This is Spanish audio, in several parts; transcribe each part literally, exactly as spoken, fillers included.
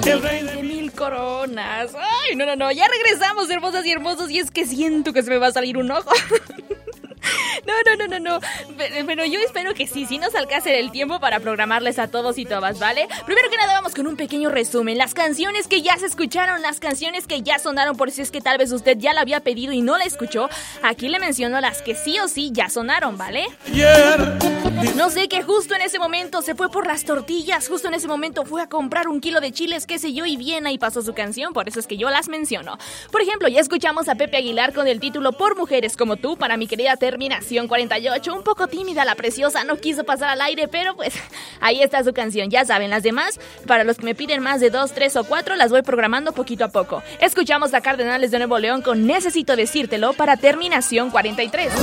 El rey de mil coronas. Ay, no, no, no. Ya regresamos, hermosas y hermosos. Y es que siento que se me va a salir un ojo. No, no, no, no, no. Pero, pero yo espero que sí, sí nos alcance el tiempo para programarles a todos y todas, ¿vale? Primero que nada vamos con un pequeño resumen. Las canciones que ya se escucharon, las canciones que ya sonaron, por si es que tal vez usted ya la había pedido y no la escuchó. Aquí le menciono las que sí o sí ya sonaron, ¿vale? No sé, que justo en ese momento se fue por las tortillas, justo en ese momento fue a comprar un kilo de chiles, qué sé yo, y bien ahí pasó su canción, por eso es que yo las menciono. Por ejemplo, ya escuchamos a Pepe Aguilar con el título Por Mujeres Como Tú, para mi querida Terminación cuarenta y ocho, un poco tímida la preciosa, no quiso pasar al aire, pero pues ahí está su canción, ya saben, las demás, para los que me piden más de dos, tres o cuatro, las voy programando poquito a poco. Escuchamos a Cardenales de Nuevo León con Necesito Decírtelo, para Terminación cuarenta y tres.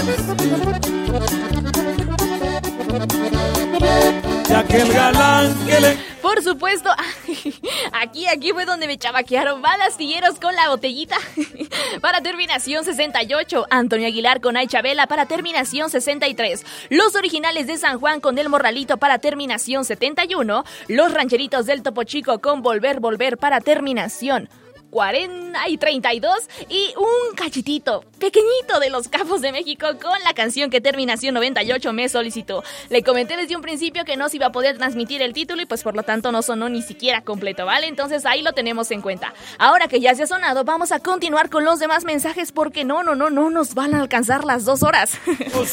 De aquel galán que le... Por supuesto, aquí, aquí fue donde me chavaquearon. Van Astilleros con La Botellita, para Terminación sesenta y ocho. Antonio Aguilar con Ay Chabela, para Terminación sesenta y tres. Los Originales de San Juan con El Morralito, para Terminación setenta y uno. Los Rancheritos del Topo Chico con Volver, Volver, para Terminación cuarenta y treinta y dos, y un cachitito pequeñito de Los Cabos de México con la canción que Terminación noventa y ocho me solicitó. Le comenté desde un principio que no se iba a poder transmitir el título y pues por lo tanto no sonó ni siquiera completo, ¿vale? Entonces ahí lo tenemos en cuenta. Ahora que ya se ha sonado, vamos a continuar con los demás mensajes porque no, no, no, no nos van a alcanzar las dos horas.